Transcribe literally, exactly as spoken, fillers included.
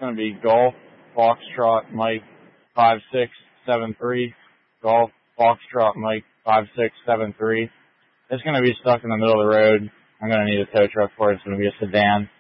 going to be Golf Foxtrot Mike five six seven three. Golf Foxtrot Mike five six seven three. It's going to be stuck in the middle of the road. I'm going to need a tow truck for it. It's going to be a sedan.